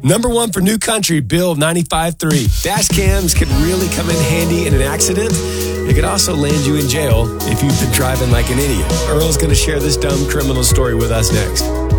Number one for New Country, Bill 95.3. Dash cams can really come in handy in an accident. It could also land you in jail if you've been driving like an idiot. Earl's going to share this dumb criminal story with us next.